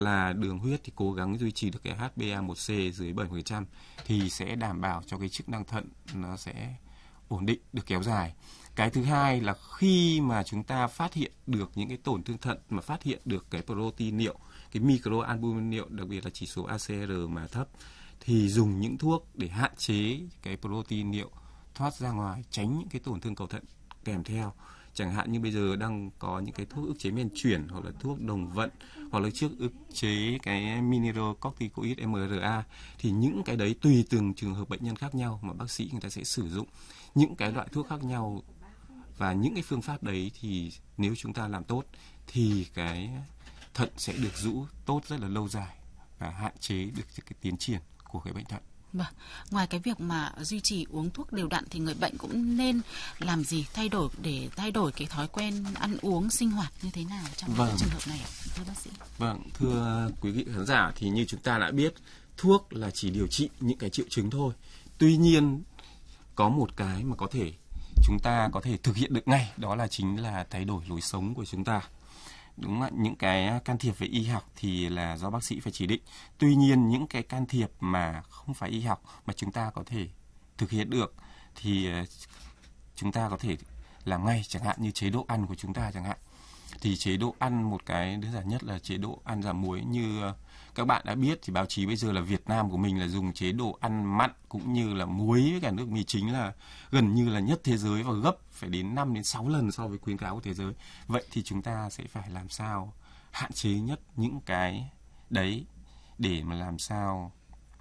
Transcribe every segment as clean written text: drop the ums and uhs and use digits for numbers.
là đường huyết thì cố gắng duy trì được cái HbA1c dưới 7% thì sẽ đảm bảo cho cái chức năng thận nó sẽ ổn định, được kéo dài. Cái thứ hai là khi mà chúng ta phát hiện được những cái tổn thương thận mà phát hiện được cái protein niệu, cái microalbumin niệu, đặc biệt là chỉ số ACR mà thấp, thì dùng những thuốc để hạn chế cái protein niệu thoát ra ngoài, tránh những cái tổn thương cầu thận kèm theo. Chẳng hạn như bây giờ đang có những cái thuốc ức chế men chuyển hoặc là thuốc đồng vận hoặc là trước ức chế cái mineralocorticoid MRA, thì những cái đấy tùy từng trường hợp bệnh nhân khác nhau mà bác sĩ người ta sẽ sử dụng những cái loại thuốc khác nhau, và những cái phương pháp đấy thì nếu chúng ta làm tốt thì cái thận sẽ được giữ tốt rất là lâu dài và hạn chế được cái tiến triển của cái bệnh thận. Vâng. Ngoài cái việc mà duy trì uống thuốc đều đặn thì người bệnh cũng nên làm gì để thay đổi cái thói quen ăn uống sinh hoạt như thế nào trong cái trường hợp này, thưa bác sĩ? Vâng, thưa quý vị khán giả, thì như chúng ta đã biết, thuốc là chỉ điều trị những cái triệu chứng thôi. Tuy nhiên có một cái mà chúng ta có thể thực hiện được ngay, đó là chính là thay đổi lối sống của chúng ta. Đúng không ạ? Những cái can thiệp về y học thì là do bác sĩ phải chỉ định. Tuy nhiên những cái can thiệp mà không phải y học mà chúng ta có thể thực hiện được thì chúng ta có thể làm ngay, chẳng hạn như chế độ ăn của chúng ta chẳng hạn. Thì chế độ ăn, một cái đơn giản nhất là chế độ ăn giảm muối. Như các bạn đã biết thì báo chí bây giờ là Việt Nam của mình là dùng chế độ ăn mặn cũng như là muối với cả nước mì chính là gần như là nhất thế giới và gấp phải đến 5 đến 6 lần so với khuyến cáo của thế giới. Vậy thì chúng ta sẽ phải làm sao hạn chế nhất những cái đấy để mà làm sao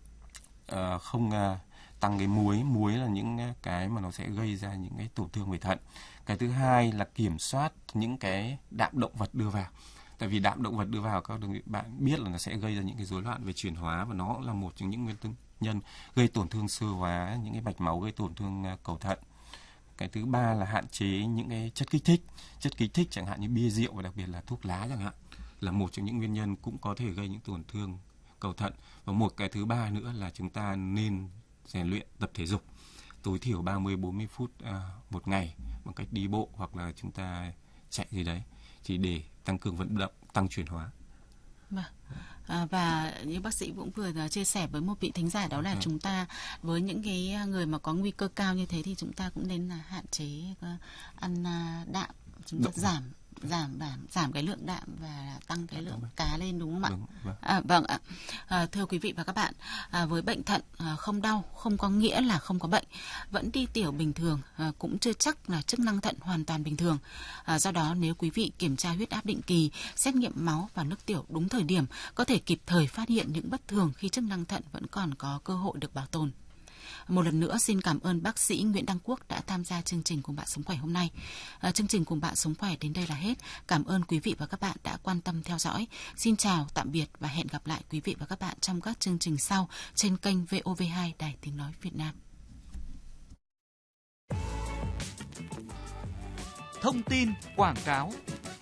không tăng cái muối. Muối là những cái mà nó sẽ gây ra những cái tổn thương về thận. Cái thứ hai là kiểm soát những cái đạm động vật đưa vào. Tại vì đạm động vật đưa vào, các bạn biết là nó sẽ gây ra những cái rối loạn về chuyển hóa, và nó là một trong những nguyên nhân gây tổn thương xơ hóa, những cái mạch máu, gây tổn thương cầu thận. Cái thứ ba là hạn chế những cái chất kích thích chẳng hạn như bia rượu và đặc biệt là thuốc lá chẳng hạn, là một trong những nguyên nhân cũng có thể gây những tổn thương cầu thận. Và một cái thứ ba nữa là chúng ta nên rèn luyện, tập thể dục tối thiểu 30-40 phút một ngày bằng cách đi bộ hoặc là chúng ta chạy gì đấy, thì để tăng cường vận động, tăng chuyển hóa. Và như bác sĩ cũng vừa chia sẻ với một vị thính giả, đó là chúng ta với những cái người mà có nguy cơ cao như thế thì chúng ta cũng nên là hạn chế ăn đạm, chúng ta giảm cái lượng đạm và tăng cái lượng cá lên, đúng không ạ? Vâng ạ. Thưa quý vị và các bạn, với bệnh thận không đau không có nghĩa là không có bệnh. Vẫn đi tiểu bình thường cũng chưa chắc là chức năng thận hoàn toàn bình thường. Do đó nếu quý vị kiểm tra huyết áp định kỳ, xét nghiệm máu và nước tiểu đúng thời điểm, có thể kịp thời phát hiện những bất thường khi chức năng thận vẫn còn có cơ hội được bảo tồn. Một lần nữa xin cảm ơn bác sĩ Nguyễn Đăng Quốc đã tham gia chương trình Cùng Bạn Sống Khỏe hôm nay. Chương trình Cùng Bạn Sống Khỏe đến đây là hết. Cảm ơn quý vị và các bạn đã quan tâm theo dõi. Xin chào, tạm biệt và hẹn gặp lại quý vị và các bạn trong các chương trình sau trên kênh VOV2 Đài Tiếng Nói Việt Nam. Thông tin quảng cáo.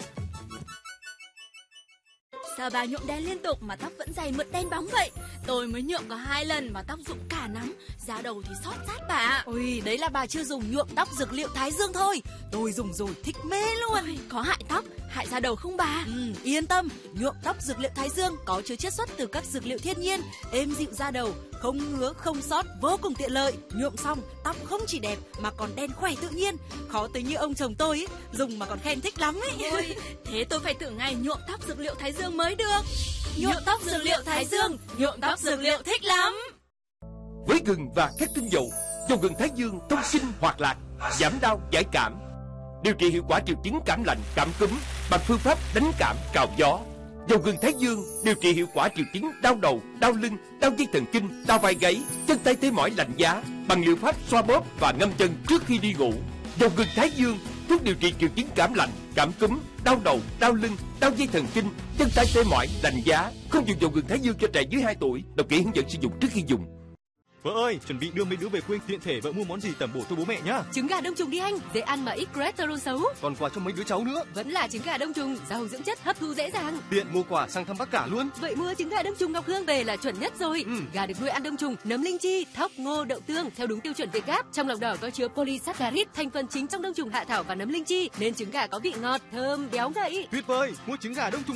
Sao bà nhuộm đen liên tục mà tóc vẫn dày mượt đen bóng vậy? Tôi mới nhuộm có 2 lần mà tóc rụng cả nắm, da đầu thì xót rát bà ạ. Ôi, đấy là bà chưa dùng nhuộm tóc dược liệu Thái Dương thôi. Tôi dùng rồi thích mê luôn. Ôi, có hại tóc, hại da đầu không bà? Yên tâm, nhuộm tóc dược liệu Thái Dương có chứa chiết xuất từ các dược liệu thiên nhiên, êm dịu da đầu, không ngứa, không xót, vô cùng tiện lợi. Nhuộm xong, tóc không chỉ đẹp mà còn đen khỏe tự nhiên. Khó tính như ông chồng tôi ấy, dùng mà còn khen thích lắm ấy. Ôi, thế tôi phải thử ngay nhuộm tóc dược liệu Thái Dương mới được. Nhuộm tóc dược liệu Thái Dương, nhuộm tóc dược liệu thích lắm. Với gừng và các tinh dầu, dầu gừng Thái Dương thông sinh hoạt lạc, giảm đau giải cảm, điều trị hiệu quả triệu chứng cảm lạnh, cảm cúm bằng phương pháp đánh cảm cào gió. Dầu gừng Thái Dương điều trị hiệu quả triệu chứng đau đầu, đau lưng, đau dây thần kinh, đau vai gáy, chân tay tê mỏi lạnh giá bằng liệu pháp xoa bóp và ngâm chân trước khi đi ngủ. Dầu gừng Thái Dương thuốc điều trị triệu chứng cảm lạnh, cảm cúm, đau đầu, đau lưng, đau dây thần kinh, chân tay tê mỏi, lạnh giá. Không dùng dầu gừng Thái Dương cho trẻ dưới 2 tuổi. Đọc kỹ hướng dẫn sử dụng trước khi dùng. Vợ ơi, chuẩn bị đưa mấy đứa về quê tiện thể vợ mua món gì tẩm bổ cho bố mẹ nhá. Trứng gà đông trùng đi anh, dễ ăn mà ít cholesterol xấu. Còn quà cho mấy đứa cháu nữa. Vẫn là trứng gà đông trùng, giàu dưỡng chất, hấp thu dễ dàng. Tiện mua quà sang thăm bác cả luôn. Vậy mua trứng gà đông trùng Ngọc Hương về là chuẩn nhất rồi. Gà được nuôi ăn đông trùng, nấm linh chi, thóc, ngô, đậu tương theo đúng tiêu chuẩn Việt Gáp. Trong lòng đỏ có chứa polysaccharide, thành phần chính trong đông trùng hạ thảo và nấm linh chi, nên trứng gà có vị ngọt, thơm, béo ngậy. Tuyệt vời, mua trứng gà đông trùng